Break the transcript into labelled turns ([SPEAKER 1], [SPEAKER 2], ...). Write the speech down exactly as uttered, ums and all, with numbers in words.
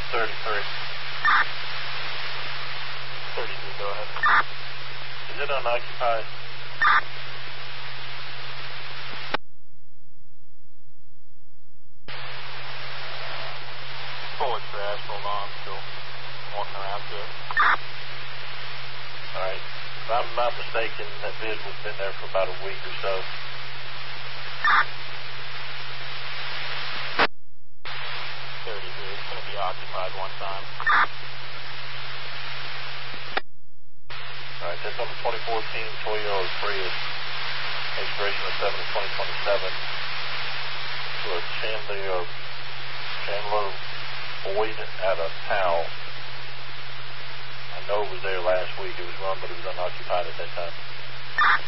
[SPEAKER 1] thirty-three.
[SPEAKER 2] thirty-three, go ahead.
[SPEAKER 1] Is it unoccupied?
[SPEAKER 2] Full of trash, hold on, still walking around to it.
[SPEAKER 1] Alright. If I'm not mistaken, that vehicle's been there for about a week or so.
[SPEAKER 2] thirty-three, it's going to be occupied one time.
[SPEAKER 1] Alright, that's on the twenty fourteen Toyota Prius, expiration of seven of twenty twenty-seven. To a Chandler, Chandler Boyd at a Powell. I know it was there last week. It was run, but it was unoccupied at that time.